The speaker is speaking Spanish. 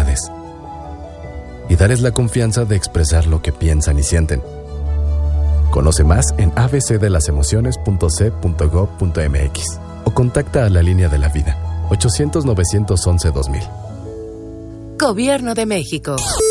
necesidades. Y darles la confianza de expresar lo que piensan y sienten. Conoce más en abcdelasemociones.c.gov.mx o contacta a la Línea de la Vida, 800-911-2000. Gobierno de México.